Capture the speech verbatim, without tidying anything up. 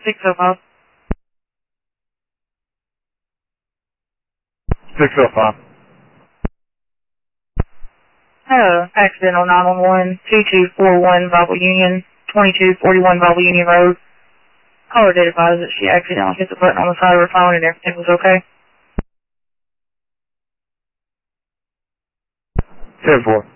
six oh five. six oh five. Uh, accident on nine one one, two two four one Bible Union, twenty-two forty-one Bible Union Road. Caller did advise that she accidentally hit the button on the side of her phone and everything was okay. ten four.